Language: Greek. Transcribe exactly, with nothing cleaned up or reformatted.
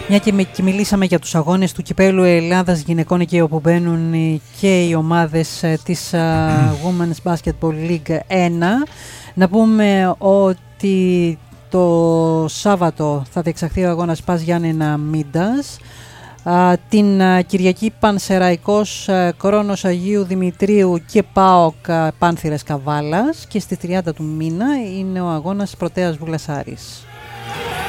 Μια και, και μιλήσαμε για τους αγώνες του Κυπέλλου Ελλάδας γυναικών, εκεί όπου μπαίνουν και οι ομάδες της uh, Women's Basketball League ένα. Να πούμε ότι το Σάββατο θα διεξαχθεί ο αγώνας Πας Γιάννενα Μίντας. Uh, την uh, Κυριακή Πανσεραϊκός uh, Κρόνος Αγίου Δημητρίου και ΠΑΟΚ uh, Πάνθυρες Καβάλας, και στις τριάντα του μήνα είναι ο αγώνας Πρωτέας Βουλασάρης.